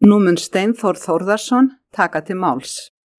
Nú mun Steinþór Þórðarson taka til máls.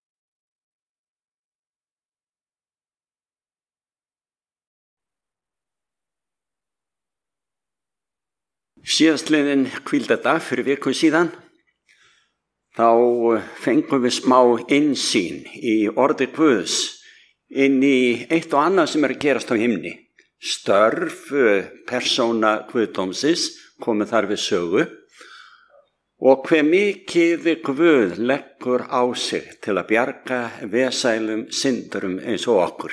Síðastliðinn hvíldardag fyrir viku síðan, þá fengum við smá innsýn í orði Guðs inn í eitt og annað sem að gerast á himni. Störf persóna Guðdómsins komið þar við sögu og hve mikið Guð leggur á sig til að bjarga vesælum syndurum eins og okkur.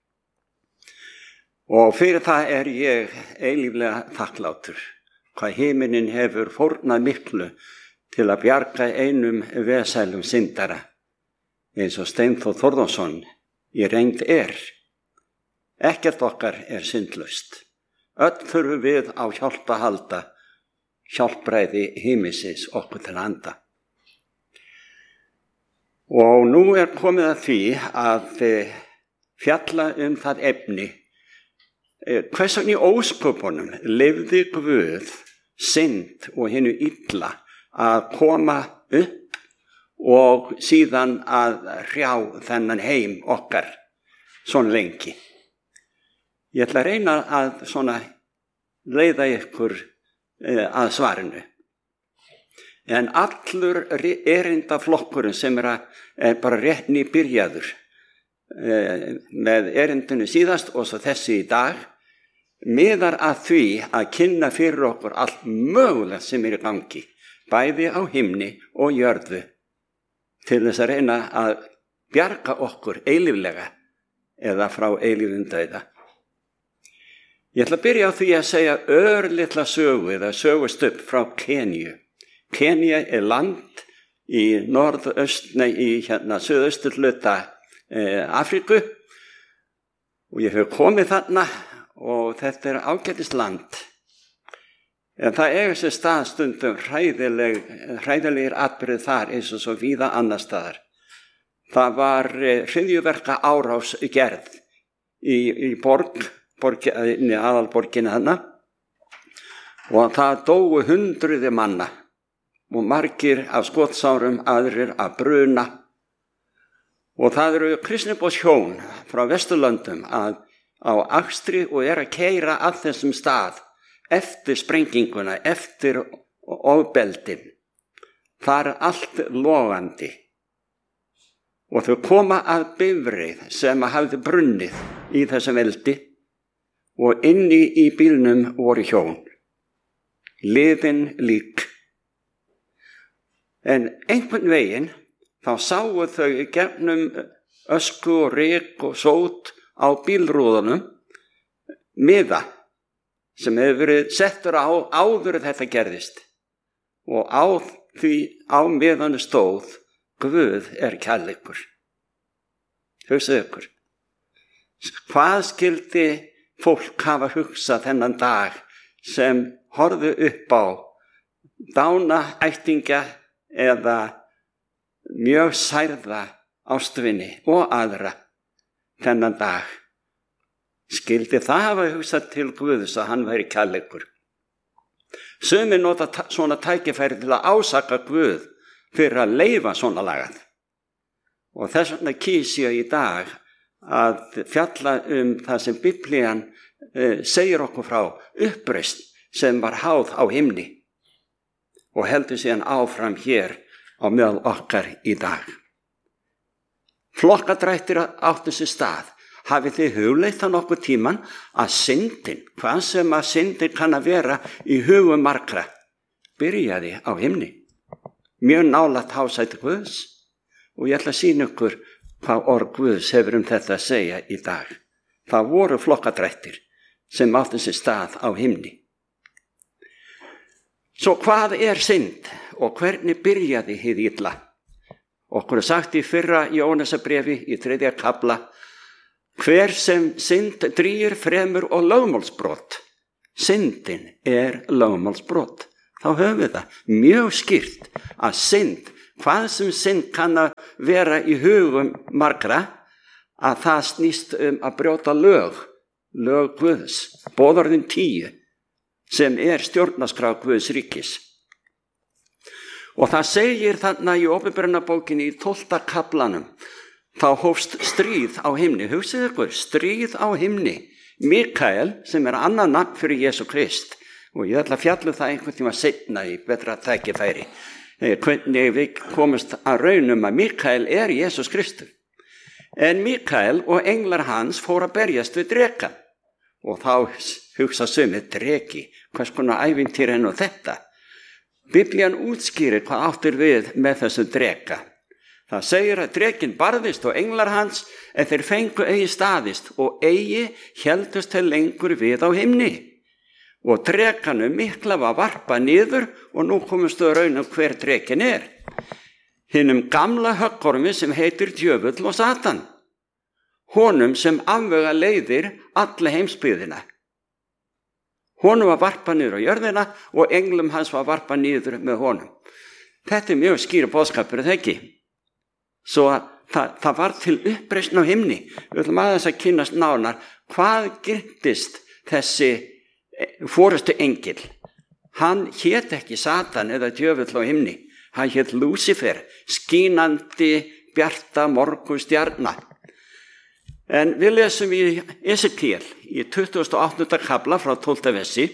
Og fyrir það er ég eilíflega þakklátur, hvað himinin hefur fórnað miklu til að bjarga einum vesælum syndara, eins og Steinþór Þórðarson í reynd er. Ekkert okkar er syndlaust. Öll þurfum við á hjálp að halda, hjálpræði himinsins okkur til handa. Og nú er komið að því að fjalla það efni. Hvers vegna í ósköpunum leyfði Guð synd og hinu illa að koma upp og síðan að hrjá þennan heim okkar svona lengi. Ég ætla að reyna að svona leiða ykkur að svarinu. En allur erindaflokkurinn sem er bara rétt nýbyrjaður með erindinu síðast og svo þessi í dag, miðar að því að kynna fyrir okkur allt mögulegt sem er í gangi, bæði á himni og jörðu, til þess að reyna að bjarga okkur eilíflega eða frá eilífum dauða. Ég ætla að byrja á því að segja örlitla sögu eða sögustubb frá Keníu. Kenía er land í suðausturhluta Afríku og ég hef komið þarna og þetta er ágætis land. En það eiga sér stað stundum hræðilegir atburðir þar eins og svo víða annar staðar. Það var hryðjuverka árás gerð í aðalborginni þarna og það dóu hundruði manna og margir af skotsárum, aðrir af bruna. Og það eru kristniboðs hjón frá Vesturlöndum að á akstri og er að keyra að þessum stað eftir sprenginguna, eftir ofbeldin. Það er allt logandi. Og þau koma að bifreið sem hafði brunnið í þessum eldi og inni í bílnum voru hjón. Liðin lík. En einhvern veginn þá sáu þau gegnum ösku og ryk og sót á bílrúðunum miða sem hefur verið settur á áður þetta gerðist. Og á miðanu stóð Guð er kærleikur. Hugsaðu ykkur. Hvað skyldi fólk hafa hugsað þennan dag sem horfðu upp á dána ættingja eða mjög særða ástvini og aðra þennan dag? Skyldi það hafa hugsað til Guðs að hann væri kærleikur? Sumir nota svona tækifæri til að ásaka Guð fyrir að leyfa svona lagað. Og þess vegna kýs ég í dag að fjalla það sem Biblían segir okkur frá uppreisn sem var háð á himni og heldur síðan áfram hér á meðal okkar í dag. Flokkadrættir áttu sér stað. Hafið þið hugleitt það nokkuð tíman að syndin, hvað sem að syndin kann að vera í hugum margra, byrjaði á himni. Mjög nálægt hásæti Guðs og ég ætla að sýna ykkur hvað orð Guðs hefur þetta að segja í dag. Það voru flokkadrættir sem áttu sér stað á himni. Svo hvað er synd og hvernig byrjaði hið illa? Okkur er sagt í fyrra Jóhannesarbréfi í 3. kafla: hver sem synd drýgir fremur og lögmálsbrot. Syndin er lögmálsbrot. Þá höfum við það mjög skýrt að synd, hvað sem synd kann að vera í hugum margra, að það snýst að brjóta lög Guðs, boðorðin 10, sem er stjórnarskrá Guðs ríkis. Og það segir þarna í Opinberunarbókinni í 12. kaflanum, þá hófst stríð á himni. Hugsið ykkur, stríð á himni. Mikael, sem er annað nafn fyrir Jesú Krist, og ég ætla að fjalla það einhvern tíma seinna í betra tækifæri, hvernig við komumst að raunum að Mikael er Jesús Kristur. En Mikael og englar hans fóru að berjast við dreka. Og þá hugsa sumir, dreki, hvers konar ævintýr er nú þetta? Biblían útskýrir hvað áttir við með þessu dreka. Það segir að drekin barðist og englar hans, en þeir fengu eigi staðist og eigi héldust til lengur við á himni. Og drekanum mikla var varpað niður og nú komustu að raunum hver drekin er. Hinum gamla höggormi sem heitir djöfull og Satan. Honum sem afvega leiðir alla heimsbyggðina. Honum var varpað niður á jörðina og englum hans var varpað niður með honum. Þetta er mjög skýr boðskapur, er það ekki? Svo það var til uppreisn á himni. Við ætlum aðeins að kynnast nánar hvað girtist þessi forustu engil. Hann hét ekki Satan eða djöfull á himni. Hann hét Lúsifer, skínandi bjarta morgunstjarna. En við lesum í Esekiel í 28. kafla frá 12. versi.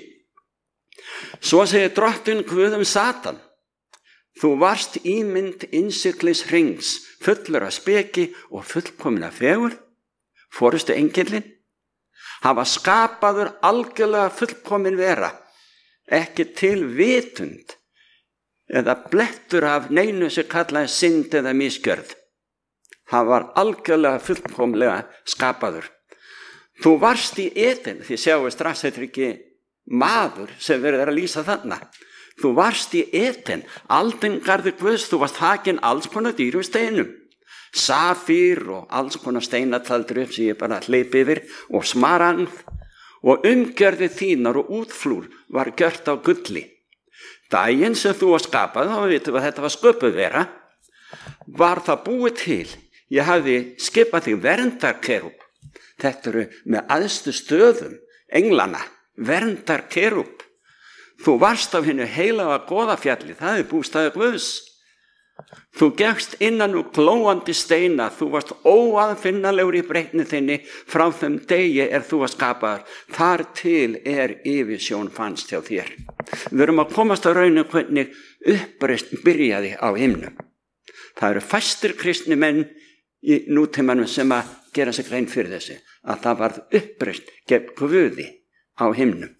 Svo segir drottinn Guð Satan: Þú varst ímynd innsiglis hrings, fullur af speki og fullkomin af fegurð, forustu engillinn. Hann var skapaður algjörlega fullkomin vera, ekki til vitund eða blettur af neinu sem kallaði synd eða misgjörð. Hann var algjörlega fullkomlega skapaður. Þú varst í Eden, því sjáum strax þetta er ekki maður sem verður að lýsa þarna. Þú varst í Eden, aldingarði Guðs, þú varst þakinn alls konar dýrum steinum. Safír og alls konar steinataldur upp sem ég bara hleypi yfir og smaragd, og umgjörði þínar og útflúr var gjört á gulli. Daginn sem þú var skapað, þá vitum við að þetta var sköpuð vera, var það búið til. Ég hafði skipað þig verndarkerúb. Þetta eru með æðstu stöðum englana, verndarkerúb. Þú varst af hinu heilaga goðafjalli, það er bústaður Guðs. Þú gekkst innan úr glóandi steina, þú varst óaðfinnalegur í breytni þinni frá þeim degi er þú að skapaður. Þar til er yfirsjón fannst hjá þér. Við erum að komast að raunum hvernig uppreisn byrjaði á himnum. Það eru fæstir kristni menn í nútímanum sem að gera sig grein fyrir þessu, að það varð uppreisn gegn Guði á himnum.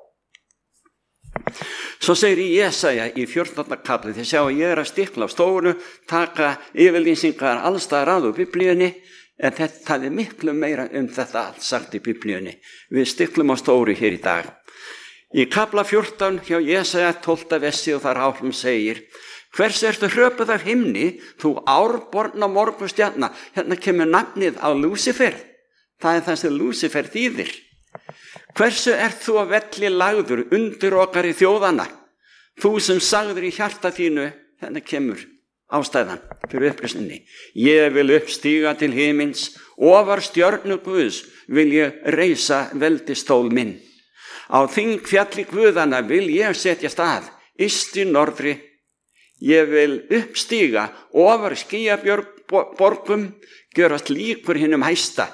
Svo segir í Jesaja í 14. kapli, þið sjá að ég er að stikla á stóru, taka yfirlýsingar allstaðar að úr Biblíunni, en það er miklu meira þetta allt sagt í Biblíunni. Við stiklum á stóru hér í dag. Í kapla 14 hjá Jesaja 12. versi og þar áfram segir: Hvers ertu hröpuð af himni, þú árborna morgunstjarna? Hérna kemur nafnið á Lúsifer. Það er það sem Lúsifer þýðir. Hversu ert þú að velli lagður undir okkar í þjóðana? Þú sem sagður í hjarta þínu, hérna kemur ástæðan fyrir uppreisninni. Ég vil uppstíga til himins, ofar stjörnu Guðs vil ég reisa veldistól minn. Á þingfjalli Guðana vil ég setja stað, yst í norðri. Ég vil uppstíga ofar skýjaborgum, gjörast líkur hinum hæsta.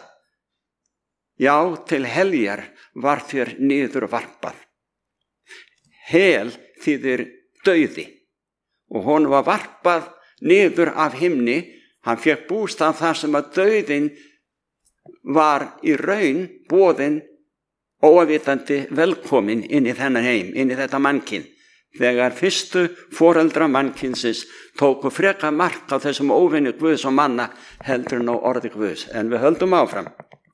Já, til heljar var þér niður varpað. Hel þýðir dauði og honum var varpað niður af himni. Hann fékk bústað þar sem að dauðin var í raun boðin óavitandi velkomin inn í þennan heim, inn í þetta mannkyn. Þegar fyrstu foreldra mannkynsins tóku freka mark á þessum óvinni Guðs og manna heldur en á orði Guðs. En við höldum áfram.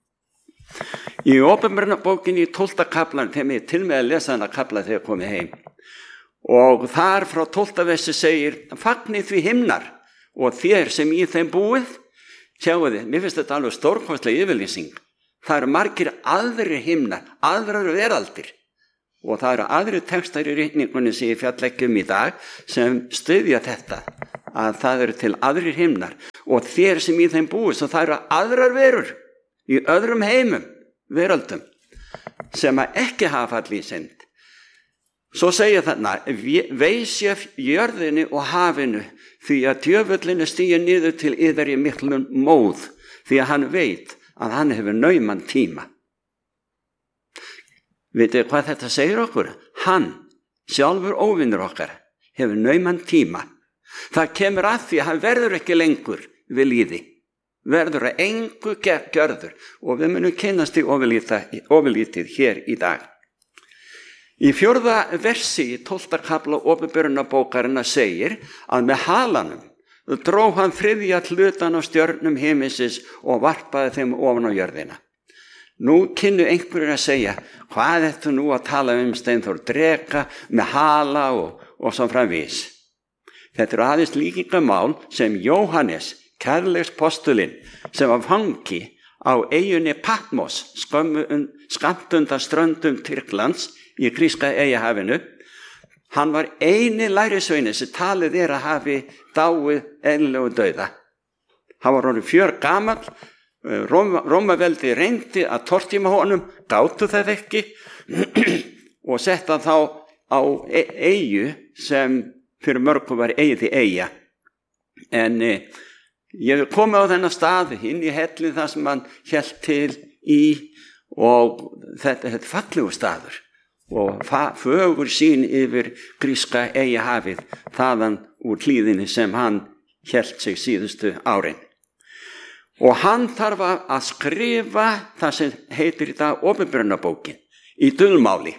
Í Opinberunarbókinni í 12. kaplan, þeim ég til með að lesa þennan kapla þegar komið heim. Og þar frá 12. versi segir: Fagnið því himnar og þér sem í þeim búið. Sjáu þið, mér finnst þetta alveg stórkostleg yfirlýsing. Það eru margir aðrir himnar, aðrar veraldir. Og það eru aðri textar í ritningunni sem ég fjalla ekki í dag sem styðja þetta, að það eru til aðrir himnar og þér sem í þeim búið, svo það eru aðrar verur í öðrum heimum, veröldum, sem að ekki hafa fallið í synd. Svo segja þarna, veisja jörðinni og hafinu, því að djöfullin stígir niður til yðar í miklum móð, því að hann veit að hann hefur nauman tíma. Vitið hvað þetta segir okkur? Hann, sjálfur óvinnur okkar, hefur nauman tíma. Það kemur að því að hann verður ekki lengur við líði. Verður að engu gjörður, og við munum kynnast í ofurlítið hér í dag. Í 4. versi í 12. kafla Opinberunarbókarinnar segir að með halanum dró hann 3. hlutan af stjörnum himinsins og varpaði þeim ofan á jörðina. Nú kynnu einhverjir að segja, hvað ertu nú að tala Steinþór, dreka með hala og svo framvís. Þetta er aðeins líkingamál sem Jóhannes, kærleikspostulinn, sem var fangi á eyjunni Patmos, skammt undan ströndum Tyrklands í gríska eyjahafinu. Hann var eini lærisveini sem talið að hafi dáið eðlilegu dauða. Hann var orðinn fjörgamall, Rómaveldi reyndi að tortíma honum, gátu það ekki og setta þá á eyju sem fyrir mörgum var eyja. En ég hef komið á þennan stað inn í hellin þar sem hann hélt til í, og þetta er fallegu staður og fögur sín yfir gríska eyjahafið þaðan úr hlíðinni sem hann hélt sig síðustu árin. Og hann þarf að skrifa það sem heitir í dag Opinberunarbókin í dulmáli.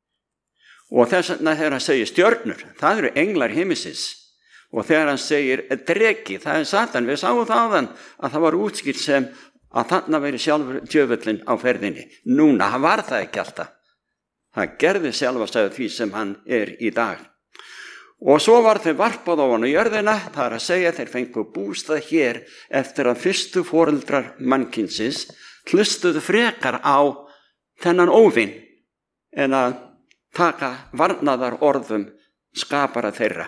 Og þess vegna þegar hann segir stjörnur, það eru englar himinsins. Og þegar hann segir dreki, það er Satan. Við sáum það áðan að það var útskýrt sem að þarna veri sjálfur djöfullinn á ferðinni. Núna, hann var það ekki alltaf. Það gerði sjálfastæðu því sem hann er í dag. Og svo var þeim varpað ofan á jörðina, það er að segja þeir fengu bústað hér eftir að fyrstu foreldrar mannkynsins hlustuðu frekar á þennan óvin en að taka varnaðar orðum skapara þeirra.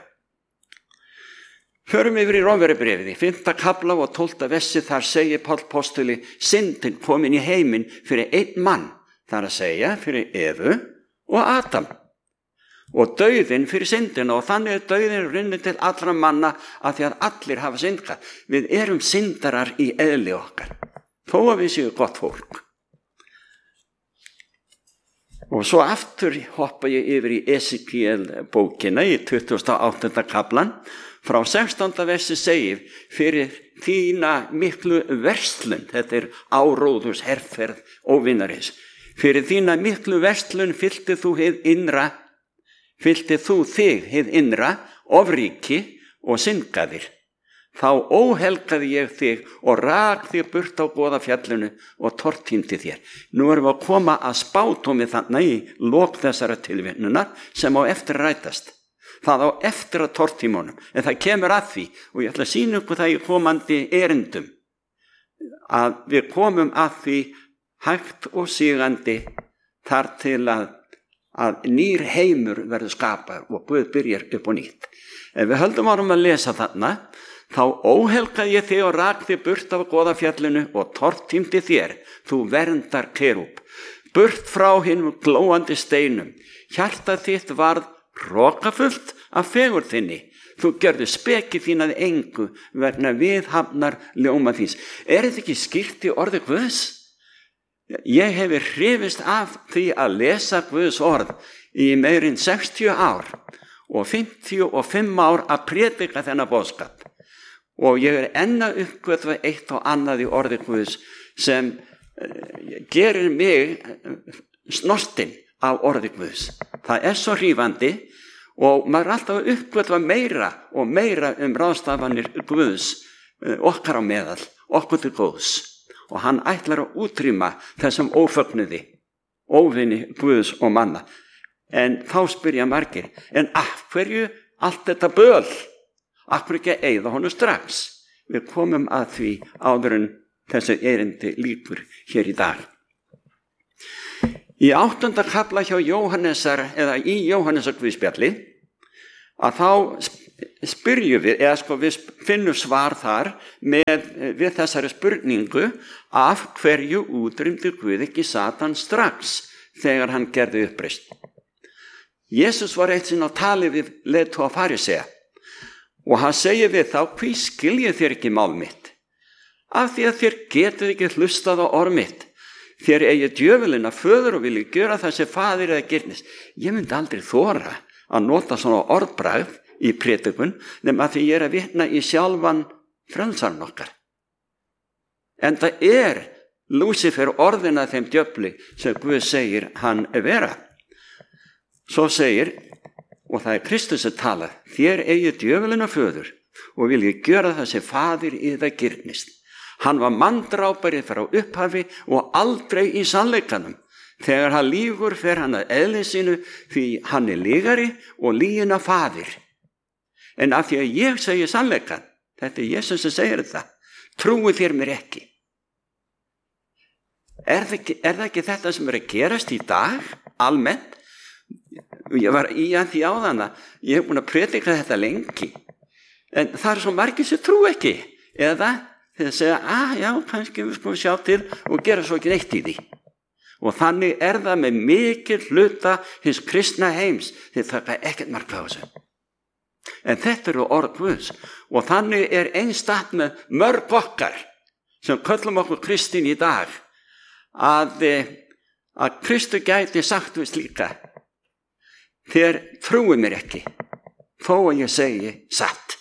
Förum yfir í Rómverjabréfið í 5. kafla og 12. versi, þar segir Páll postuli, syndin komin í heiminn fyrir einn mann, það er að segja fyrir Evu og Adam. Og dauðinn fyrir syndina, og þannig er dauðinn runnið til allra manna að því að allir hafa syndgað. Við erum syndarar í eðli okkar, þó að við séum gott fólk. Og svo aftur hoppa ég yfir í Esekiel bókina í 28. kaflan, frá 16. versi segir, fyrir þína miklu verslun, þetta er áróðurs herferð óvinarins, fyrir þína miklu verslun fyllti þú þig hið innra, ofríki og syndgaðir. Þá óhelgaði ég þig og rak þig burt á Goðafjallinu og tortímdi þér. Nú erum við að koma að spátómi þarna í lok þessara tilvitnunar sem á eftir rætast. Það á eftir að tortímunum, en það kemur að því, og ég ætla að sýna ykkur það í komandi erindum, að við komum að því hægt og sígandi þar til að nýr heimur verður skapað og Guð byrjar upp og nýtt. Ef við höldum árum að lesa þarna, þá óhelgaði ég þig og rak þig burt af Goðafjallinu og tortímdi þér, þú verndar kerúb, burt frá hinum glóandi steinum. Hjarta þitt varð hrokafullt af fegurð þinni. Þú gerðu speki þín að engu vegna viðhafnar ljóma þíns. Er þetta ekki skýrt í orði Guðs? Ég hefi hrifist af því að lesa Guðs orð í meira en 60 ár og 55 ár að predika þennan boðskap. Og ég er enn að uppgötva eitt og annað í orði Guðs sem gerir mig snortinn af orði Guðs. Það er svo hrífandi og maður er alltaf að uppgötva meira og meira ráðstafanir Guðs okkar á meðal, okkur til góðs. Og hann ætlar að útrýma þessum ófögnuði, óvinni Guðs og manna. En þá spyrja margir, en af hverju allt þetta böl? Af hverju ekki að eyða honum strax? Við komum að því áður en þessu erindi lýkur hér í dag. Í 8. kafla hjá Jóhannesar, eða í Jóhannesar Guðspjalli, að þá spyrjum við, eða við finnum svar þar við þessari spurningu, af hverju útrýmdi Guð ekki Satan strax þegar hann gerði uppreisn. Jesus var eitt sinn á tali við leiðtoga farisea og hann segir við þá: hví skiljið þér ekki mál mitt? Af því að þér getið ekki hlustað á orð mitt. Þér eigið djöfulinn að föður og viljið gjöra það sem faðir eða girnist. Ég myndi aldrei þora að nota svona orðbragð í prédikun nema því ég að vitna í sjálfan frelsarinn okkar. En það Lúsifer orðin að þeim djöfli sem Guð segir hann vera. Svo segir, og það Kristus að tala: þér eigið djöfulinn að föður og viljið gjöra það sem faðir eða girnist. Hann var manndrápari frá upphafi og aldrei í sannleikanum. Þegar hann lýgur fer hann að eðli sínu, því hann lýgari og lýgina faðir. En af því að ég segi sannleikan, þetta Jesus sem segir þetta, trúið þér mér ekki. Það ekki þetta sem að gerast í dag, almennt? Ég var í að því áðan að ég hef búin að predika þetta lengi. En það svo margir sem trú ekki. Eða þeir segja: já, kannski við skulum sjá til og gera svo ekki neitt í því. Og þannig það með mikil hluta hins kristna heims. Þeir taka ekkert mark á þessu. En þetta eru orð Guðs. Og þannig einstakt með mörg okkar sem köllum okkur kristin í dag að Kristur gæti sagt við slíka: þér trúið mér ekki, þó að ég segi satt.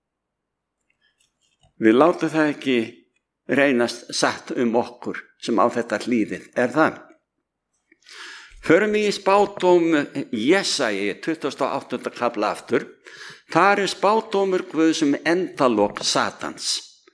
Við látum það ekki reynast satt okkur sem á þetta hlýðið, það? Förum í spádóm Jesaja 28. kafla aftur. Þar spádómur Guðs endalok Satans.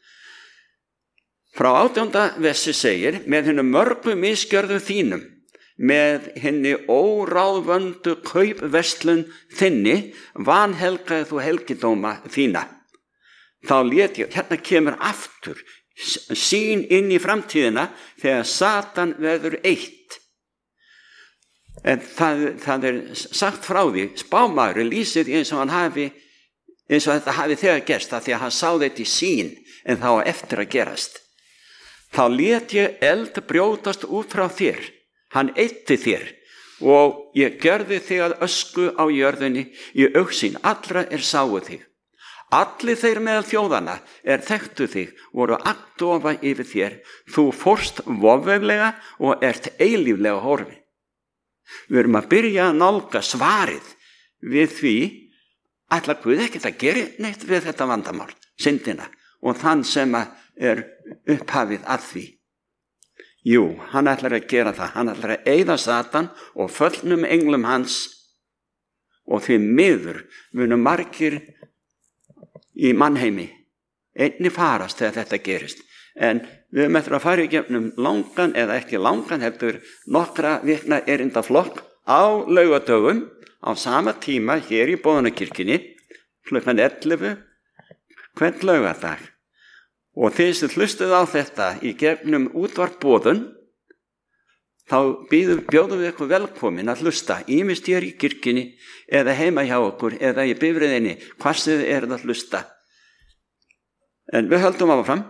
Frá 18. versi segir: með hinum mörgu misgjörðum þínum, með henni óráðvöndu kaupverslun þinni, vanhelgaði þú helgidóma þína. Þá lét ég, hérna kemur aftur sýn inn í framtíðina þegar Satan verður eitt. En það sagt frá því, spámaðurinn lýsir eins og þetta hafi þegar gerst, af því að hann sá þetta í sýn, en þá eftir að gerast. Þá lét ég eld brjótast út frá þér, hann eitti þér, og ég gjörði þig að ösku á jörðinni, í augsýn allra sáu þig. Allir þeir meðal þjóðana þekktu þig, voru agndofa yfir þér, þú fórst vofveflega og eilíflega horfin. Við erum að byrja að nálga svarið við því: ætlar Guð ekkert að gera neitt við þetta vandamál, syndina, og þann sem upphafið að því? Jú, hann ætlar að gera það. Hann ætlar að eyða Satan og föllnum englum hans, og því miður munu margir í mannheimi einni farast þegar þetta gerist. En við höfum eftir að fara í gegnum langan, eða ekki langan, heldur nokkra vikna erindaflokk á laugadögum á sama tíma hér í Boðunarkirkjunni klukkan 11 hvern laugardag. Og þeir sem hlustuðu á þetta í gegnum útvarp Boðun, þá bjóðum við ykkur velkomin að hlusta, ýmist hér í kirkjunni eða heima hjá okkur eða í bifreiðinni, hvað sem þið að hlusta. En við höldum áfram.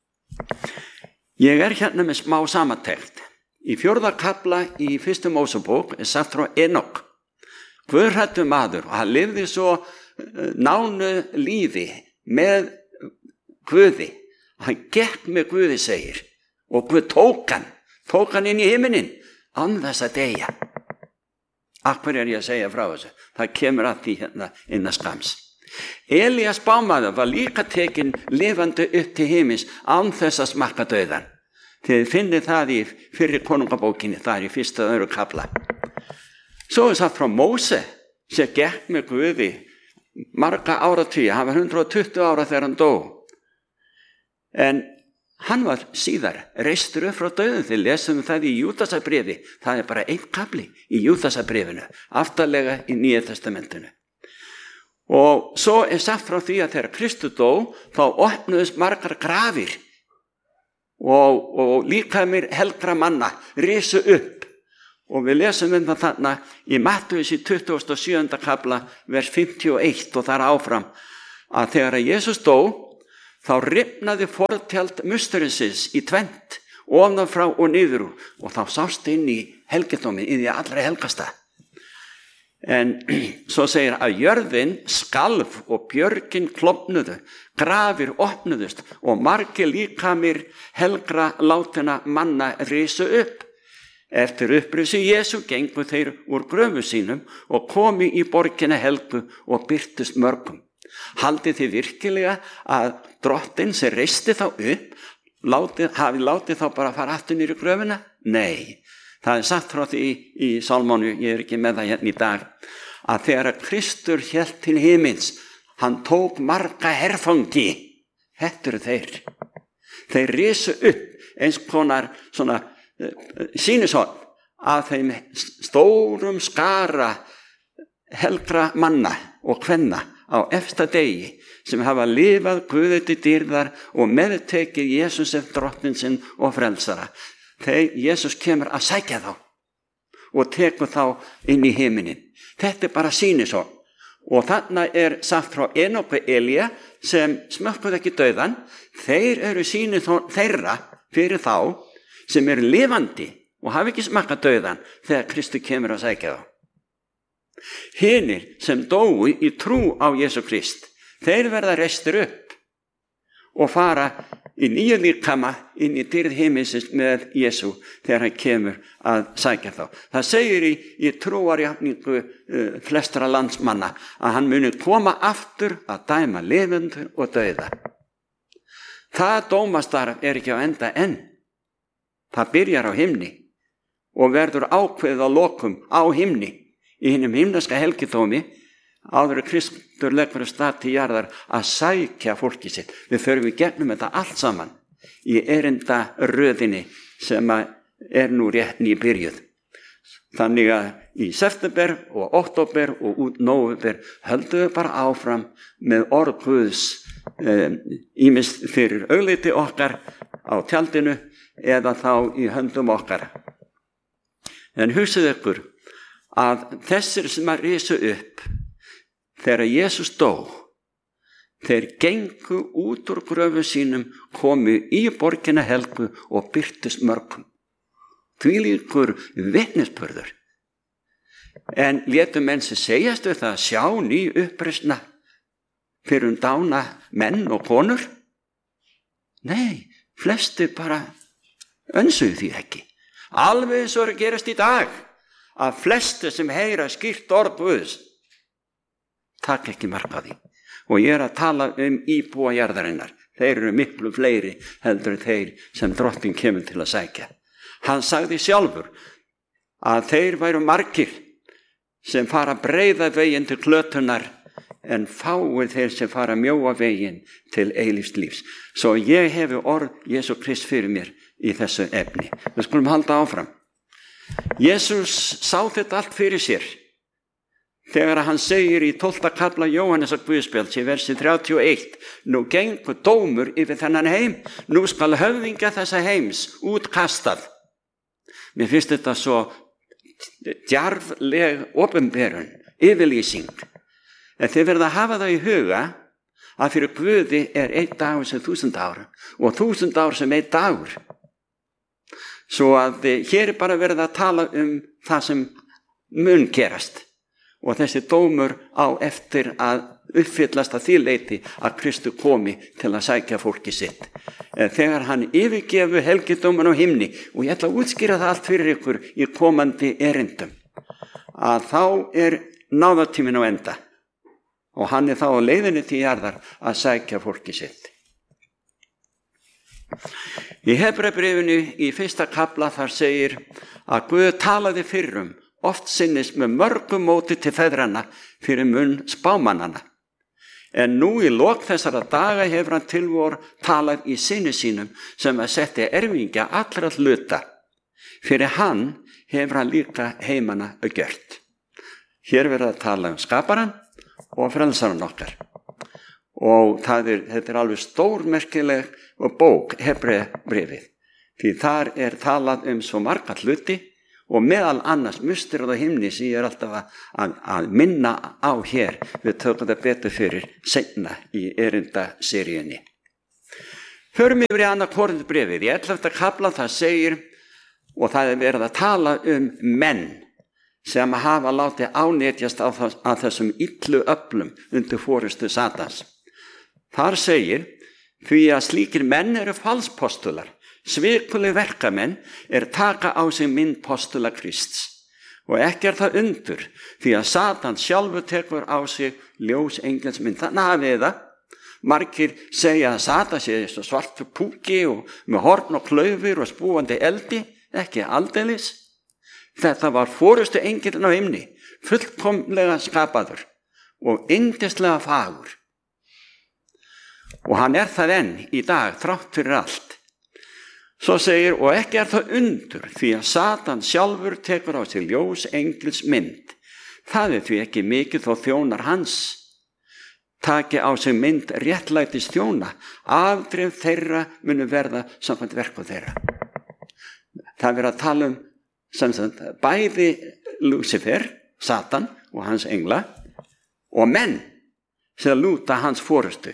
Ég hérna með smá samantekt. Í 4. kafla í 1. Mósebók sagt frá Enok. Guðhræddur maður, og hann lifði svo nánu lífi með Guði. Hann gekk með Guði, segir, og Guð tók hann inn í himinin án þess að deyja. Af hverju ég að segja frá þessu? Það kemur að því hérna innan skams. Elías spámaður var líka tekinn lifandi upp til himins án þess að smakka dauðan. Þið finnið það í fyrri konungabókinni, það í 1. og 2. kafla. Svo sagt frá Móse sem gekk með Guði marga áratugi. Hann var 120 ára þegar hann dó. En hann var síðar reistur upp frá dauðum. Þið lesum það í Júdasarbréfi. Það bara einn kafli í Júdasarbréfinu, aftarlega í Nýja testamentinu. Og svo sagt frá því að þegar Kristur dó, þá opnuðust margar grafir og líkamir helgra manna risu upp. Og við lesum það þarna í Mattheus í 27. kafla, vers 51 og þar áfram, að þegar Jesus dó, þá rifnaði fortjald musturinsins í tvennt, ofan frá og niður úr, og þá sást inn í helgidóminn, inn í allra helgasta. En svo segir að jörðin skalf og björgin klofnuðu, grafir opnuðust og margir líkamir helgra látinna manna risu upp. Eftir upprisi Jesú gengu þeir úr gröfu sínum og komu í borgina helgu og birtust mörgum. Haldið þið virkilega að drottinn sem reisti þá upp hafi látið þá bara fara aftur niður í gröfuna? Nei. Það sagt frá því í Sálmánu, ég ekki með það hérna í dag, að þegar Kristur hélt til himins, hann tók marga herfangi. Þetta eru þeir. Þeir risu upp eins konar svona sýnishorn af þeim stórum skara helgra manna og kvenna á efsta degi sem hafa lifað Guði til dýrðar og meðtekið Jesús eftir drottinn sinn og frelsara. Þegar Jesús kemur að sækja þá og tekur þá inn í himinin. Þetta er bara sýnishorn. Og þarna sagt frá Enok og Elía sem smökkuðu ekki dauðan. Þeir eru sýnishorn þeirra fyrir þá sem eru lifandi og hafa ekki smakkað dauðan þegar Kristur kemur að sækja þá. Hinir sem dóu í trú á Jesú Krist, þeir verða reistir upp og fara í nýju líkama inn í dýrð himinsins með Jesú þegar hann kemur að sækja þá. Það segir í trúarjátningu flestra landsmanna að hann muni koma aftur að dæma lifendur og dauða. Það dómastarf ekki á enda enn. Það byrjar á himni og verður ákveðið á lokum á himni í hinum himneska helgidómi áður Kristur leggur af stað til jarðar að sækja fólki sitt. Við förum í gegnum þetta allt saman í erinda röðinni sem nú rétt nýbyrjuð. Þannig að í september og október og út nóvember höldum við bara áfram með orð Guðs ýmist fyrir augliti okkar á tjaldinu eða þá í höndum okkar. En hugsið ykkur að þessir sem að risu upp þegar Jesús dó, þeir gengu út úr gröfu sínum, komu í borgina helgu og birtust mörgum. Þvílíkur vitnisburður. En létu menn sem segjast við það að sjá ný uppreisna fyrir dána menn og konur? Nei, flesti bara önsuðu því ekki. Alveg eins og gerast í dag að flesti sem heyra skýrt orð Guðs takk ekki mark á því. Og ég að tala íbúa jarðarinnar. Þeir eru miklu fleiri heldur þeir sem drottinn kemur til að sækja. Hann sagði sjálfur að þeir væru margir sem fara breiða veginn til glötunar en fáir þeir sem fara mjóa veginn til eilífs lífs. Svo ég hefi orð Jesú Krist fyrir mér í þessu efni. Við skulum halda áfram. Jesús sá þetta allt fyrir sér þegar hann segir í 12. kafla Jóhannesar Guðspjalds í versi 31: Nú gengur dómur yfir þennan heim, nú skal höfðingja þessa heims útkastað. Mér finnst þetta svo djarfleg opinberun, yfirlýsing. En þið verða að hafa það í huga að fyrir Guði einn dagur sem 1000 ár og 1000 ár sem einn dagur. Svo að hér bara verið að tala það sem mun gerast. Og þessi dómur á eftir að uppfyllast að því leyti að Kristur komi til að sækja fólki sitt. Þegar hann yfirgefu helgidóman á himni, og ég ætla að útskýra það allt fyrir ykkur í komandi erindum, að þá náðartíminn á enda og hann þá á leiðinni til jarðar að sækja fólki sitt. Í Hebreabréfinu í 1. kafla þar segir að Guð talaði fyrrum oft sinnis með mörgum móti til feðranna fyrir munn spámannana. En nú í lok þessara daga hefur hann til vor talað í syni sínum sem að setti erfingja allra hluta. Fyrir hann hefur hann líka heimana gjört. Hér verður að tala skaparan og frelsaran okkar. Og þetta alveg stórmerkileg bók, Hebreabréfið. Því þar talað svo marga hluti og meðal annars musterið á himni sem ég alltaf að minna á hér. Við tökum það betur fyrir seinna í erindaseríunni. Förum yfir í annað Korinthbréfið. Í 11. kafla það segir, og það verið að tala menn sem hafa látið ánetjast af þessum illu öflum undir forystu Satans. Þar segir, því að slíkir menn eru falspostular, svikulir verkamenn taka á sig mynd postula Krists. Og ekki það undur, því að Satan sjálfur tekur á sig ljós engelsmynd. Þannig hafið það. Margir segja að Satan sé svo svartur púki og með horn og klaufir og spúandi eldi, ekki aldeilis. Þetta var forystu engillinn á himni, fullkomlega skapaður og yndislega fagur. Og hann það enn í dag, þrátt fyrir allt. Svo segir, og ekki það undur, því að Satan sjálfur tekur á sig ljós engils mynd. Það því ekki mikið þó þjónar hans taki á sig mynd réttlætis þjóna, afdrif þeirra munu verða samkvæmt verkum þeirra. Það að tala bæði Lúcifer, Satan og hans engla, og menn sem lúta hans forystu.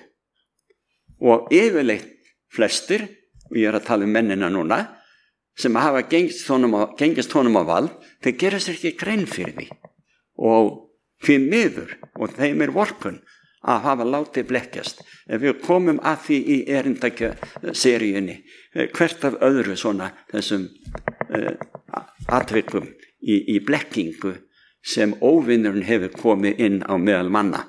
Og yfirleitt flestir, og ég að tala mennina núna, sem hafa gengist honum á vald, þeir gera sér ekki grein fyrir því. Og því miður, og þeim vorkunn að hafa látið blekkjast. Ef við komum að því í erindakja-seríunni, hvert af öðru svona þessum atvikum í blekkingu sem óvinnurinn hefur komið inn á meðal manna.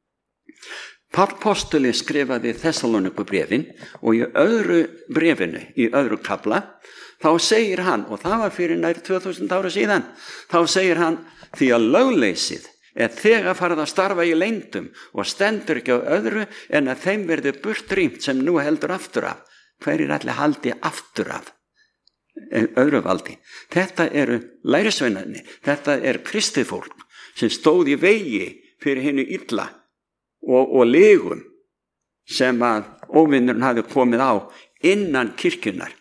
Páll postuli skrifaði Þessalonikubréfin og í öðru bréfinu, í öðru kafla, þá segir hann, og það var fyrir nær 2000 ára síðan, þá segir hann, því að lögleysið þegar farið að starfa í leyndum og stendur ekki á öðru en að þeim verði burtrýmt sem nú heldur aftur af. Hverjir allir haldi aftur af öðru valdi? Þetta eru lærisveinarnir, þetta kristið fólk sem stóð í vegi fyrir hinu illa og legum sem að óvinnurinn hafi komið á innan kirkjunar.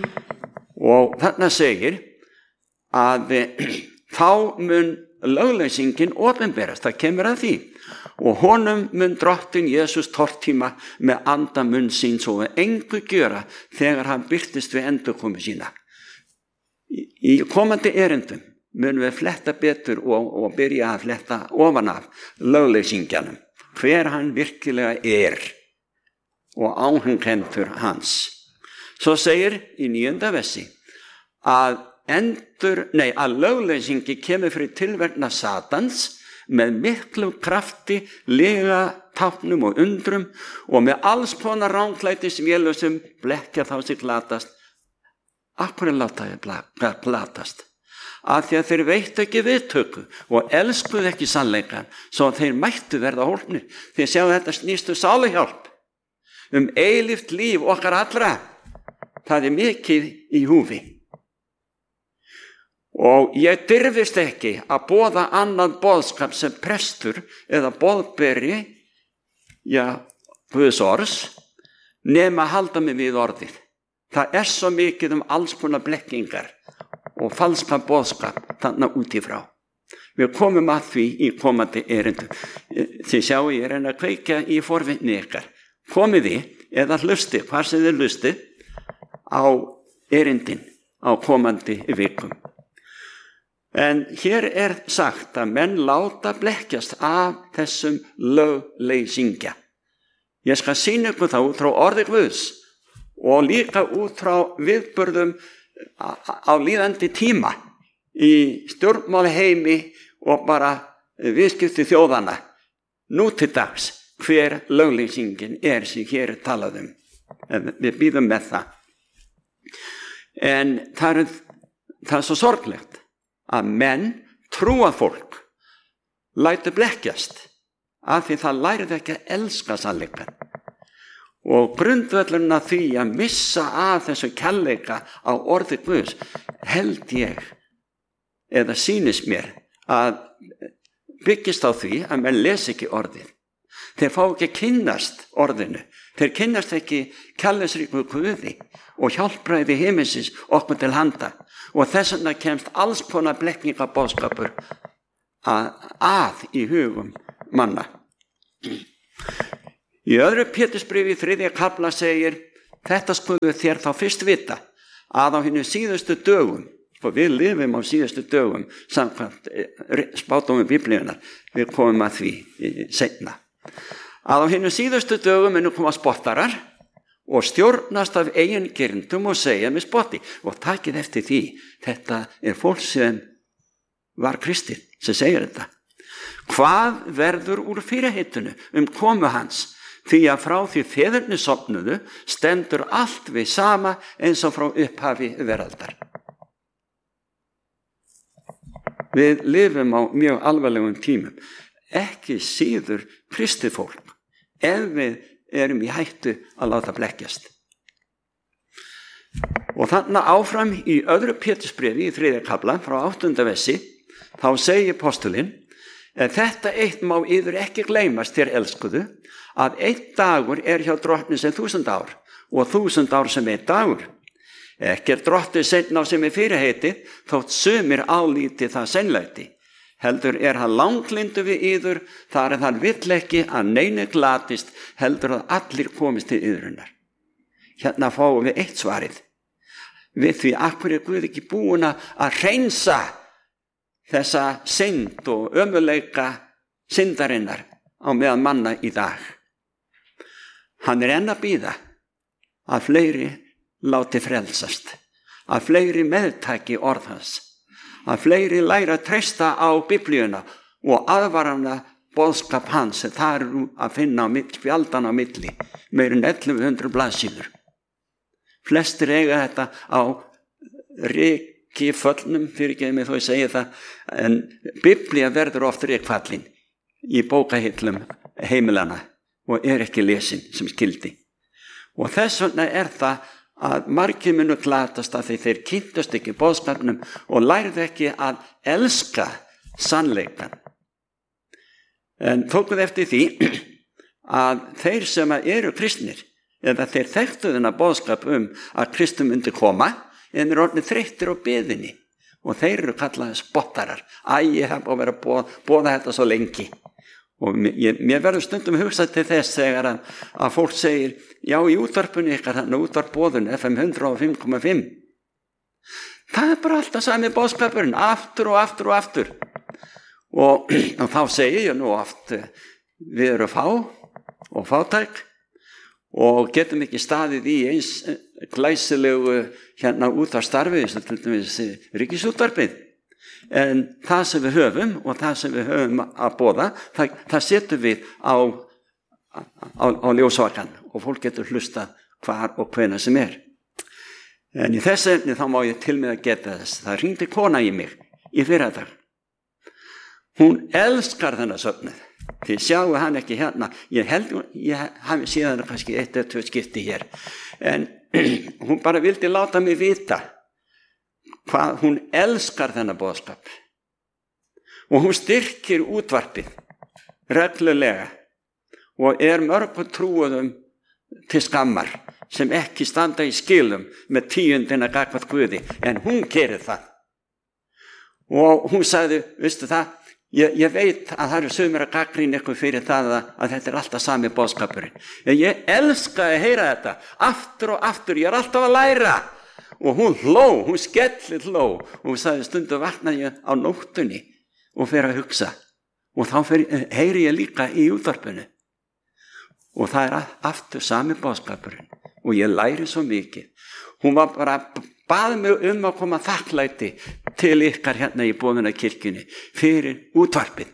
Og þarna segir að þá mun lögleysingin opinberast, það kemur að því, og honum mun drottinn Jesús tortíma með anda munn síns og engu gjöra þegar hann birtist við endurkomu sína. Í komandi erindum mun við fletta betur og byrja að fletta ofan af lögleysingjanum, hver hann virkilega og áhenghentur hans. Svo segir í 9. versi að lögleysingi kemur fyrir tilverknað Satans með miklu krafti, lega táknum og undrum og með alls konar ránglætisvélum sem blekkja þá sig glatast. Af hverju láta ég glatast? Af því að þeir veittu ekki viðtöku og elskuðu ekki sannleikann, svo þeir mættu verða hólpnir. Þeir sjá þetta snýstu sáluhjálp, eilíft líf okkar allra. Það mikið í húfi. Og ég dirfist ekki að boða annað boðskap sem prestur eða boðberi, Guðs orðs, nema að halda mig við orðið. Það svo mikið alls konar blekkingar og falska boðskap þarna úti frá. Við komum að því í komandi erindum. Þið sjáu ég reyna að kveikja í forvitni ykkar. Komið þið eða hlustið, hvar sem þið hlustið, á erindin á komandi vikum. En hér sagt að menn láta blekkjast af þessum lögleysingja. Ég skal sýna ykkur það út frá orði Guðs og líka út frá viðburðum á líðandi tíma í stjórnmálaheimi og bara viðskipti þjóðana. Nú til dags hver lögleysingin sem hér talað um. Við bíðum með það. En það svo sorglegt að menn trúa fólk lætur blekkjast af því það lærið ekki að elska sannleikann. Og grundvöllurinn að því að missa af þessu kærleika á orði Guðs held ég, eða sýnist mér, að byggist á því að menn les ekki orðið. Þeir fá ekki að kynnast orðinu. Þeir kynnast ekki kærleiksríku Guði og hjálpræði himinsins okkur til handa. Og þess vegna kemst alls konar blekkingaboðskapur að í hugum manna. Í öðru Pétursbréfi 3. kafla segir, þetta skulu þér þá fyrst vita, að á hinum síðustu dögum við lifum á síðustu dögum samkvæmt spádómum Biblíunnar, við komum að því seinna. Að á hinum síðustu dögum munu koma spottarar og stjórnast af eigin girndum og segja með spotti, og takið eftir því, þetta fólk sem var kristið sem segir þetta. Hvað verður úr fyrirheitinu komu hans? Því að frá því feðurnir sofnuðu stendur allt við sama eins og frá upphafi veraldar. Við lifum á mjög alvarlegum tímum, ekki síður kristið fólk, ef við erum í hættu að láta blekkjast. Og þarna áfram í öðru Pétursbréfi í 3. kafla frá 8. versi, þá segir postulinn: en þetta eitt má yður ekki gleymast, þér elskuðu, að einn dagur hjá drottni sem 1000 ár og 1000 ár sem einn dagur. Ekki drottni seinna sem fyrirheiti, þótt sumir álíti það seinlæti. Heldur hann langlyndur við yður, þar hann vill ekki að neinu glatist, heldur að allir komist til yðrunar. Hérna fáum við eitt svarið. Við því, akkur Guð ekki búin að hreinsa þessa synd og ömurleika syndarinnar á meðan manna í dag. Hann enn að bíða að fleiri láti frelsast, að fleiri meðtaki orð hans, að fleiri læra að treysta á Biblíuna og aðvarana boðskap hans sem það að finna spjaldan á milli, meir en 1100 blaðsíður. Flestir eiga þetta á rykföllnum, fyrirgeðu mig þó ég segi það, en Biblía verður oft rykfallin í bókahillum heimilana og ekki lesin sem skildi. Og þess vegna það að margir munu glatast að þeir kynntust ekki boðskapnum og lærðu ekki að elska sannleikann. En tókuð eftir því að þeir sem eru kristnir, eða þeir þekktu þennan boðskap að Kristur myndi koma, en orðnir þreyttir á biðinni, og þeir eru kallaði spottarar. Ég hef verið að boða þetta svo lengi. Og mér verður stundum hugsað til þess þegar að fólk segir: já, í útvarpinu ykkar, þannig útvarpboðun FM 105,5. Það bara alltaf sami boðskapurinn, aftur og aftur og aftur. Og þá segir ég nú oft: við erum fá og fátæk og getum ekki staðið í eins glæsilegu útvarpsstarfi, eins og til dæmis Ríkisútvarpið. En það sem við höfum og það sem við höfum að boða, það setur við á ljósvakan og fólk getur hlusta hvar og hvenær sem En í þessu efni þá má ég til með að geta þess. Það hringdi kona í mig í fyrradag. Hún elskar þennan söfnuð. Þið sjáu hann ekki hérna. Ég hafi síðan kannski 1 eða 2 skipti hér. En hún bara vildi láta mig vita hvað hún elskar þennan boðskap. Og hún styrkir útvarpið reglulega og mörgum trúuðum til skammar sem ekki standa í skilum með 10. gagnvart Guði, en hún gerir það. Og hún sagði: veistu það, ég veit að það eru sumir að gagnrýna ykkur fyrir það að þetta alltaf sami boðskapurinn. Ég elska að heyra þetta aftur og aftur, ég alltaf að læra. Og hún hló, hún skellir hló, og hún sagði: stundum vaknaði ég á nóttunni og fer að hugsa, og þá heyri ég líka í útvarpinu. Og það aftur sami boðskapurinn, og ég læri svo mikið. Hún var bara bað mig að koma þakklæti til ykkar hérna í Boðunarkirkjunni fyrir útvarpið.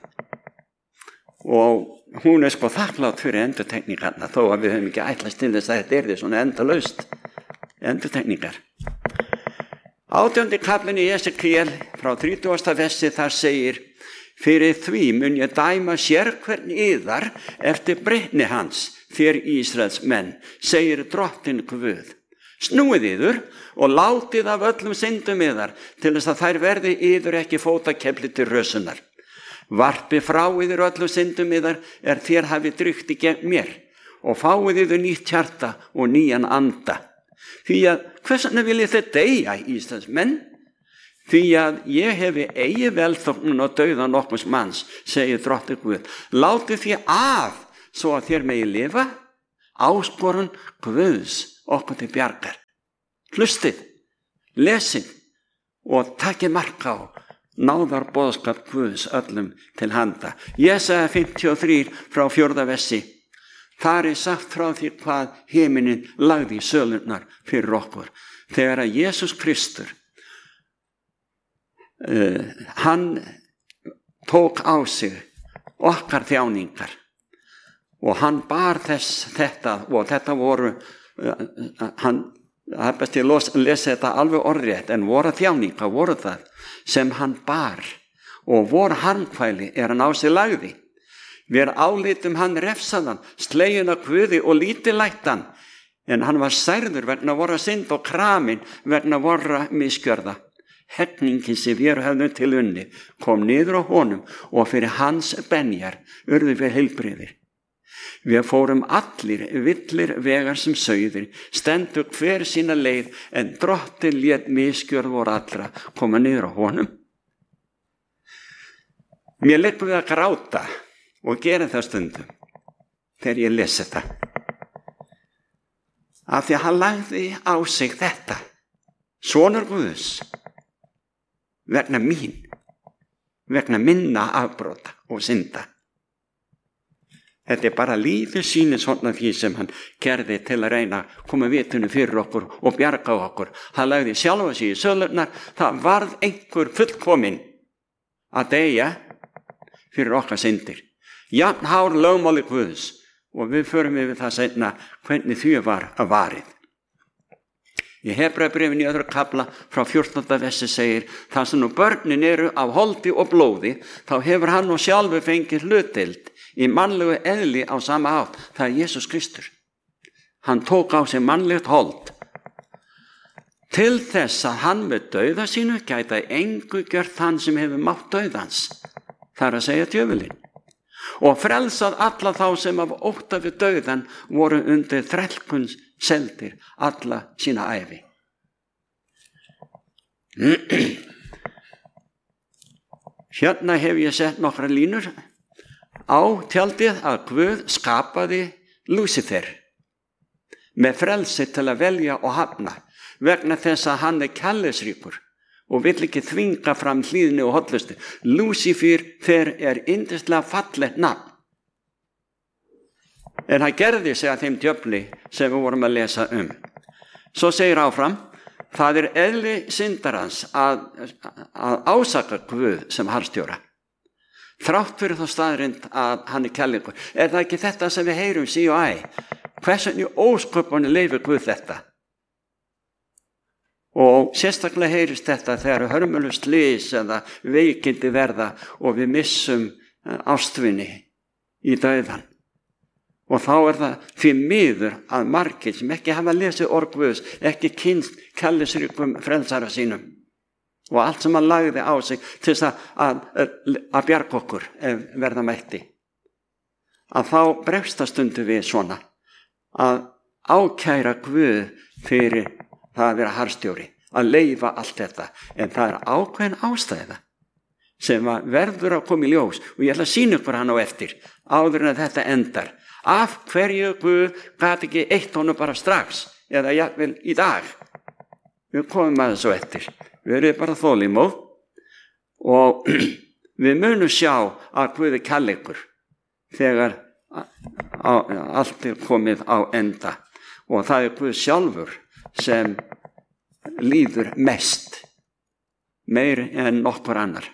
Og hún sko þakklátt fyrir endurtekningarna, þó að við höfum ekki ætlast til þess að þetta svona endalaust endurtekningar. 18. kaflinn í Esekiel frá 30. versi, þar segir: fyrir því mun ég dæma sérhvern yðar eftir breytni hans, þér Ísraels menn, segir drottinn Guð. Snúið yður og látið af öllum syndum yðar, til þess að þær verði yður ekki fótakefli til rösunar. Varpi frá yður öllum syndum yðar þér hafið drykkt í gegn mér, og fáið yður nýtt hjarta og nýjan anda. Því að hvers vegna viljið þið deyja, Ísraels menn? Því að ég hefi eigi velþóknun og dauða nokkurs manns, segir drottinn Guð. Látið því af, svo að þér megi lifa. Áskorun Guðs okkur til bjargar. Hlustið, lesið og takið mark á náðar boðskap Guðs öllum til handa. Jesaja 53 frá 4. versi. Þar sagt frá því hvað himinin lagði í sölurnar fyrir okkur. Þegar að Jesús Kristur, hann tók á sig okkar þjáningar og hann bar þetta og þetta voru, það er best ég lesi þetta alveg orðrétt, en voru þjáningar voru það sem hann bar og voru harmkvæli hann á sig lagði. Við álitum hann refsaðan, slegin af Guði og lítillættan, en hann var særður vegna vorra synd og kramin vegna vorra misgjörða. Herningin sem við höfðum til unni kom niður á honum og fyrir hans benjar urðu við heilbrigðir. Við fórum allir villir vegar sem sauðir, stendur hver sína leið, en Drottinn lét misgjörð voru allra koma niður á honum. Mér liggur við að gráta og gera það stundum þegar ég les þetta. Af því að hann lagði á sig þetta, sonur Guðs, vegna mín, vegna minna afbrota og synda. Þetta bara lífið sýnir svona því sem hann gerði til að reyna að koma vitinu fyrir okkur og bjarga okkur. Hann lagði sjálfa sig í sölurnar, það varð einhver fullkominn að deyja fyrir okkar syndir. Jafn hár lögmáli Guðs, og við förum yfir það seinna hvernig því var að varið. Í Hebreabréfinu í 2. kafla frá 14. versi segir: þar sem nú börnin eru af holdi og blóði, þá hefur hann og sjálfur fengið hlutdeild í mannlegu eðli á sama hátt. Það er Jesús Kristur. Hann tók á sig mannlegt hold til þess að hann með dauða sínu gæta engu gjört hann sem hefur mátt dauðans, það er að segja djöfulinn, og frelsað alla þá sem af ótta við dauðan voru undir þrælkuns seldir alla sína ævi. Hérna hef ég sett nokkra línur á tjaldið að Guð skapaði Lúsifer með frelsi til að velja og hafna, vegna þess að hann er kærleiksríkur og vill ekki þvinga fram hlýðni og hollustu. Lúsifer er yndislega fallegt nafn. En það gerði sig að þeim djöfli sem við vorum að lesa um. Svo segir áfram: það er eðli syndarans að ásaka Guð sem harðstjóra, þrátt fyrir þá staðrind að hann er kærleikur. Er það ekki þetta sem við heyrum sí og æ? Hversu í ósköpunni leyfir Guð þetta? Og sérstaklega heyrist þetta þegar hörmulegu slys eða veikindi verða og við missum ástvini í dauðan. Og þá er það því miður að margir sem ekki hafa lesið orð Guðs, ekki kynnst kærleiksríkum frelsara sínum og allt sem hann lagði á sig til þess að bjarga okkur ef verða mætti, að þá bregst það stundu við svona að ákæra Guð fyrir það að vera harðstjóri, að leyfa allt þetta. En það er ákveðin ástæða sem verður að koma í ljós, og ég ætla að sýna ykkur hann á eftir áður en þetta endar. Af hverju Guð gat ekki eitt honum bara strax eða jafnvel í dag? Við komum að þessu eftir. Við erum bara þolinmóð og við munum sjá að Guð er kærleikur þegar allt er komið á enda, og það er Guð sjálfur sem líður mest, meir en nokkur annar.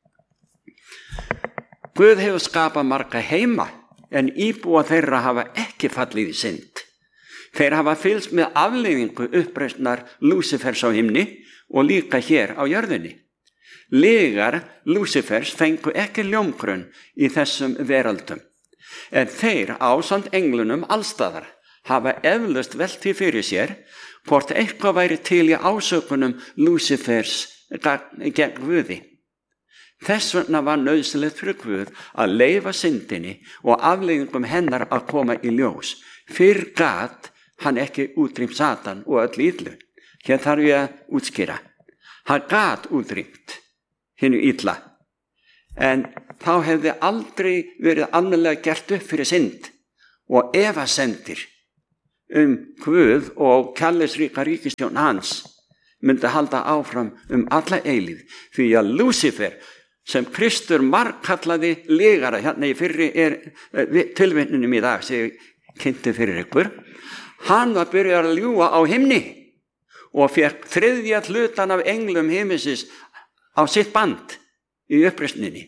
Guð hefur skapað marga heima, en íbúa þeirra hafa ekki fallið í synd. Þeir hafa fylgst með afleiðingu uppreisnar Lúsifers á himni og líka hér á jörðinni. Lygar Lúsifers fengu ekki ljómgrunn í þessum veröldum, en þeir ásamt englunum allstaðar hafa eflaust velt því fyrir sér hvort eitthvað væri til í ásökunum Lúsifers gegn Guði. Þess vegna var nauðsynlegt fyrir Guð að leyfa syndinni og afleiðingum hennar að koma í ljós. Fyrr gat hann ekki útrýmt Satan og öll illu. Hér þarf ég að útskýra. Hann gat útrýmt hinu illa, en þá hefði aldrei verið almennilega gert upp fyrir synd og efasemdir Guð og kærleiksríka ríkisstjórn hans myndi halda áfram alla eilíð, því að Lúsífer, sem Kristur margkallaði legara, hérna í fyrri tilvitnunum í dag sem ég kynnti fyrir ykkur, hann var byrjað að ljúga á himni og fékk 3. hlutan af englum himinsins á sitt band í uppreisninni.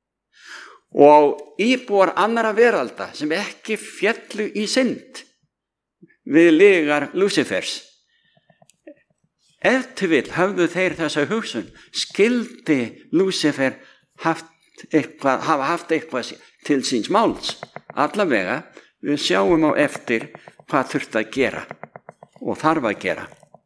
Og íbúar annarra veralda sem ekki féllu í synd við legar Lúsífers, ef til vill höfðu þeir þessa hugsun, skyldi Lúsífer hafa haft eitthvað til síns máls. Allavega, við sjáum á eftir hvað þurfti að gera og þarf að gera.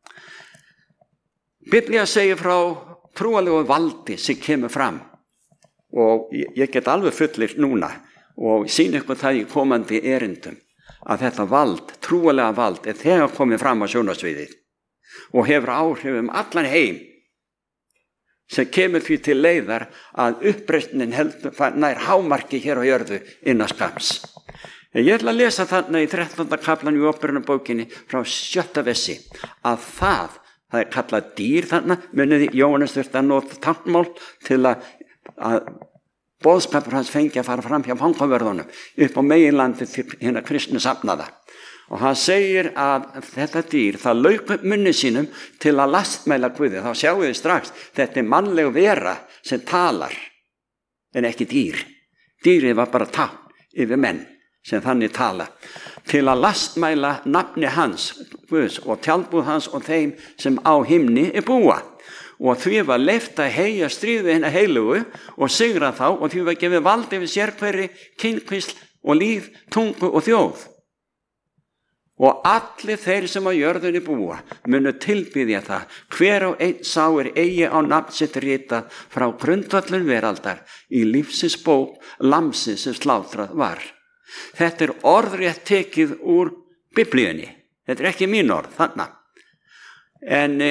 Biblía segir frá trúalegu valdi sem kemur fram og ég get alveg fullyrt núna og sýna ykkur það í komandi erindum að þetta vald, trúalega vald, þegar komið fram á sjónarsviðið og hefur áhrif allan heim, sem kemur því til leiðar að uppreisnin nær hámarki hér á jörðu innan skamms. Ég ætla að lesa þarna í 13. kaflan í Åpenbararbókinni frá 7. versi að það er kallað dýr þarna, muniði Jóhannes þurfti að nota táknmál til að boðskapur hans fengi að fara fram hjá fangavörðunum upp á meginlandi til hérna kristnu safnaða. Og hann segir að þetta dýr, það lauk upp munni sínum til að lastmæla Guði. Þá sjáum við strax, þetta er mannleg vera sem talar, en ekki dýr. Dýrið var bara tákn yfir menn sem þannig tala. Til að lastmæla nafni hans, Guðs, og tjaldbúð hans og þeim sem á himni búa. Og því var leyft að heyja stríð við hina heilugu og sigra þá, og því var gefið vald yfir sérhverri, kynkvísl og líð, tungu og þjóð. Og allir þeir sem á jörðunni búa munu tilbiðja það, hver og einn sá eigi á nafn sitt ritað frá grundvöllum veraldar í lífsins bók lamsins sem slátrað var. Þetta er orðrétt tekið úr Biblíunni. Þetta er ekki mín orð, þarna. En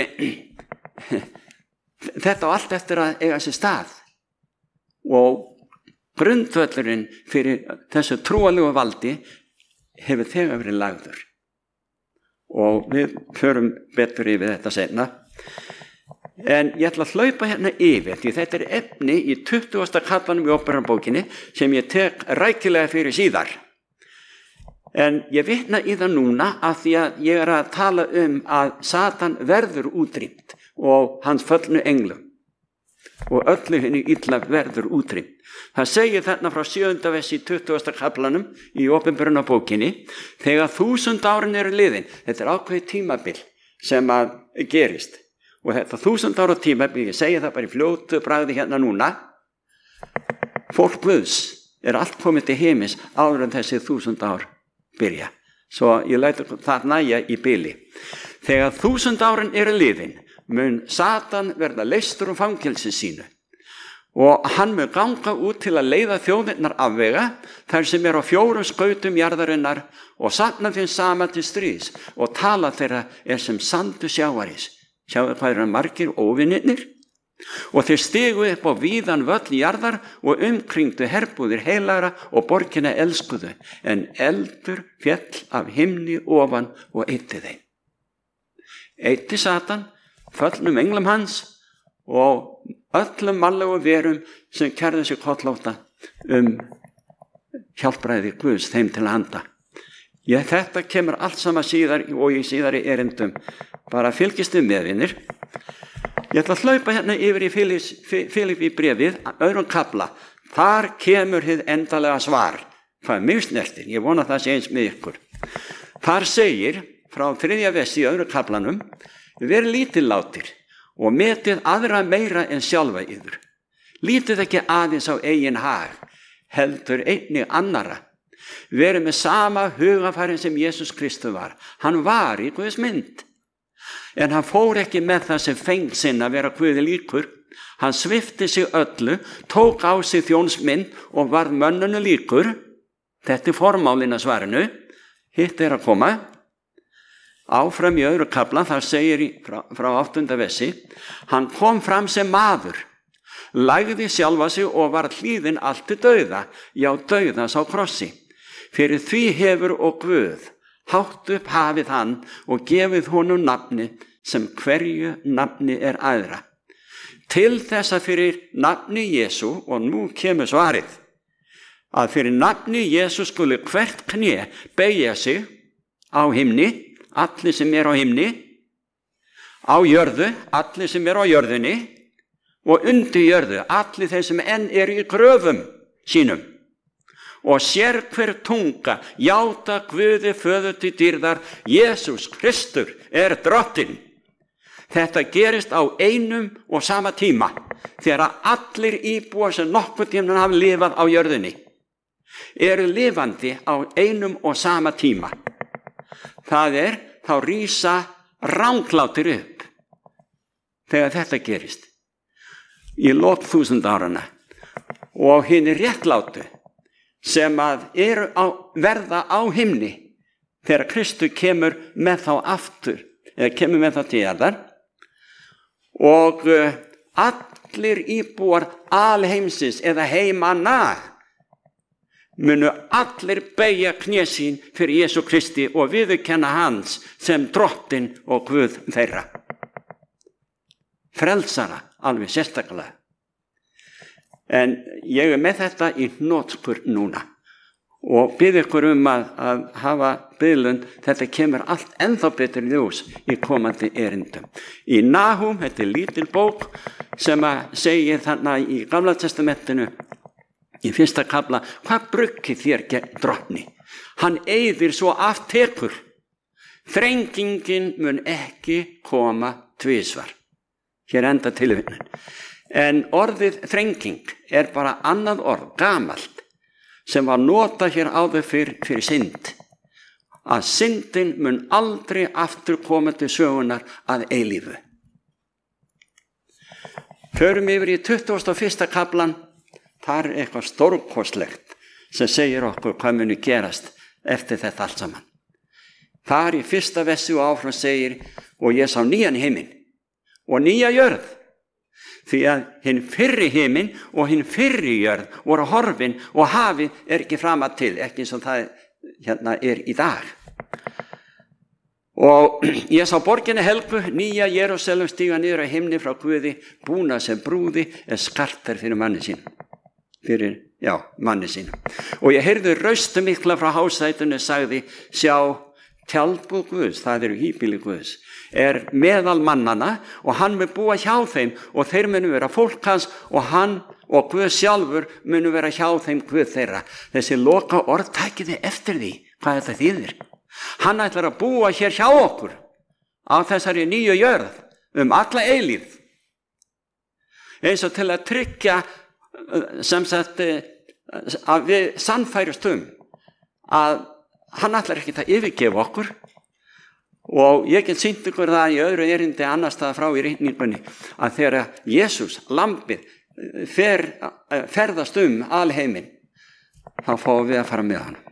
þetta á allt eftir að eiga sér stað. Og grundvöllurinn fyrir þessu trúalegu valdi hefur þegar verið lagður. Og við förum betur yfir þetta seinna. En ég ætla að hlaupa hérna yfir, því þetta er efni í 20. kaflanum í Åpenbararbókinni sem ég tek rækilega fyrir síðar. En ég vitna í það núna af því að ég er að tala að Satan verður útrýmt og hans föllnu englum og öllu henni illa verður útrýmt. Það segir þarna frá 7. versi í 20. kaflanum í Åpenbararbókinni, þegar 1000 árin eru liðin, þetta er ákveðið tímabil sem að gerist, og þetta 1000 ára tímabil, ég segi það bara í fljótu bragði hérna núna, fólk Guðs er allt komið til heimis áður en þessi 1000 ár byrja, svo ég lætur það næja í bili. Þegar 1000 árin eru liðin, mun Satan verða leystur fangelsi sínu og hann mun ganga út til að leiða þjóðirnar afvega þar sem á 4 skautum jarðarinnar og safna þeim saman til stríðs og tala þeirra sem sandu sjávarins. Sjáðu hvað eru margir óvinirnir? Og þeir stigu upp á víðan völl jarðar og umkringdu herbúðir heilagra og borgina elskuðu, en eldur féll af himni ofan og eitti þeim. Eitti Satan föllnum englum hans og öllum mannlegu verum sem kærðu sig kollótta hjálpræði Guðs þeim til handa. Þetta kemur allt saman síðar og í síðari erindum. Bara fylgist þið með, vinir. Ég ætla að hlaupa hérna yfir í Filippí bréfið, 2. kafla. Þar kemur hið endalega svar. Hvað mig snertir, ég vona það sé eins með ykkur. Þar segir frá 3. versi í 2. kaflanum, verið lítillátir og metið aðra meira en sjálfa yður. Lítið ekki aðeins á eigin hag, heldur einnig annara. Verið með sama hugafæri sem Jesús Kristus var. Hann var í Guðs mynd. En hann fór ekki með það sem fengt sinn að vera Guði líkur. Hann svipti sig öllu, tók á sig þjónsmynd og varð mönnunu líkur. Þetta er formálinn að svarinu. Hitt er að koma. Áfram í 2. kafla, þar segir frá 8. versi, hann kom fram sem maður, lagði sjálfa sig og var hlýðinn allt til dauða, já dauðans á krossi. Fyrir því hefur og Guð hátt upp hafið hann og gefið honum nafni sem hverju nafni æðra. Til þess að fyrir nafni Jesú, og nú kemur svarið, að fyrir nafni Jesú skuli hvert kné beygja sig á himni, allir sem á himni, á jörðu, allir sem á jörðinni, og undir jörðu, allir þeir sem enn í gröfum sínum. Og sér hver tunga játa Guði föður til dýrðar, Jesús Kristur drottinn. Þetta gerist á einum og sama tíma, þegar allir íbúar sem nokkuð tíma hafa lifað á jörðinni lifandi á einum og sama tíma. Það þá rísa ranglátir upp þegar þetta gerist í lok 1000 áranna, og hinir réttlátu sem verða á himni þegar Kristur kemur með þá aftur, eða kemur með þá til jarðar, og allir íbúar alheimsins eða heimanna munu allir beygja kné sín fyrir Jesú Kristi og viðurkenna hans sem drottinn og Guð þeirra. Frelsara, alveg sérstaklega. En ég með þetta í hnotskurn núna og bið ykkur að hafa biðlund, þetta kemur allt ennþá betur ljós í komandi erindum. Í Nahum, þetta lítil bók sem segir þarna í Gamla testamentinu, í 1. kafla, hvað bruggið þér gegn drottni? Hann eyðir svo aftekur. Þrengingin mun ekki koma tvisvar. Hér enda tilvitnun. En orðið þrenging bara annað orð, gamalt, sem var notað hér áður fyrir synd. Að syndin mun aldrei aftur koma til sögunar að eilífu. Förum yfir í 21. kaflan, þar eitthvað stórkostlegt sem segir okkur hvað muni gerast eftir þetta allt saman. Þar í 1. versi og áfram segir, og ég sá nýjan himinn og nýja jörð, því að hinn fyrri himinn og hinn fyrri jörð voru horfin og hafið ekki framað til, ekki eins og það hérna í dag. Og ég sá borginni helgu, nýja Jerúsalem stíga niður á himni frá Guði, búna sem brúði skartar fyrir manni sínum. Manni sínum. Og ég heyrði raustu mikla frá hásætinu, sagði, sjá, tjaldbúð Guðs, það híbýli Guðs, meðal mannana og hann mun búa hjá þeim og þeir munu vera fólk hans og hann og Guð sjálfur munu vera hjá þeim Guð þeirra. Þessi loka orð, takið þið eftir því hvað þetta þýðir. Hann ætlar að búa hér hjá okkur á þessari nýju jörð alla eilífð, eins og til að tryggja sem sagt að við sannfærumst að hann ætlar ekki að yfirgefa okkur. Og ég get sýnt ykkur það í öðru erindi annars staðar frá í ritningunni, að þegar Jesús, lambið, ferðast alheiminn, þá fáum við að fara með hann.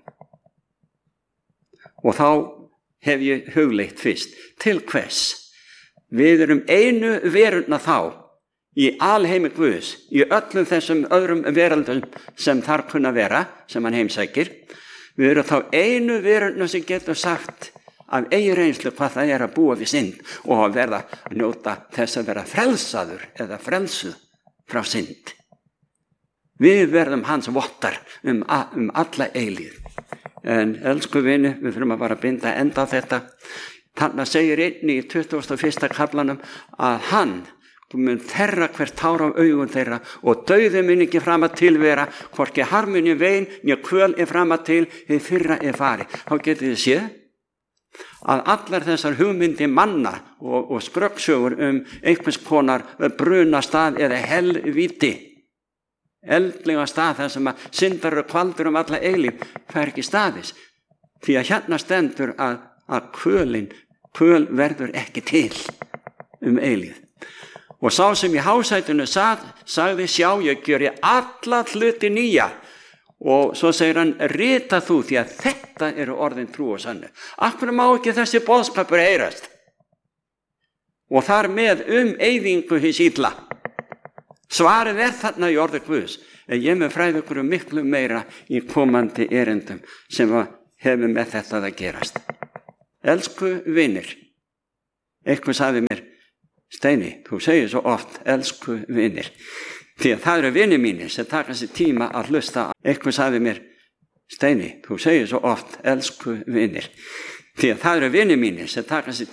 Og þá hef ég hugleitt fyrst, til hvers? Við einu veruna þá í alheimi Guðs, í öllum þessum öðrum veraldum sem þar kunna vera, sem hann heimsækir. Við erum þá einu veruna sem getur sagt af eigin reynslu hvað það að búa við synd og að verða að njóta þess að vera frelsaður eða frelsuð frá synd. Við verðum hans vottar alla eilífð. En elsku vini, við þurfum að bara binda enda á þetta. Þannig segir einn í 21. kaflanum að hann mun þerra hvert tár af augum þeirra og dauði mun ekki fram að tilvera, hvorki harmuni vein né kvöl fram að til, hið fyrra farið. Þá getið þið séð að allar þessar hugmyndi manna og skröggsögur einhvers konar bruna stað eða helvíti, eldlega stað þar sem að syndar og kvaldur alla eilíf, það ekki staðis. Því að hérna stendur að kvöl verður ekki til eilíf. Og sá sem í hásætinu sagði, sjá, ég gjöri alla hluti nýja. Og svo segir hann, rita þú, því að þetta orðin trú og sannu. Af hverju má ekki þessi boðskapur heyrast? Og þar með eyðingu hins illa. Svarið þarna í orði Guðs. En ég með fræði ykkur miklu meira í komandi erindum sem hefur með þetta að gerast. Elsku vinir, Eitthvað sagði mér, Steini, þú segir svo oft, elsku vinir. Því að það eru vinir mínir sem taka sér tíma að hlusta. Eitthvað sagði mér, Steini, þú segir svo oft, elsku vinir. Því að það eru vinir mínir sem taka sér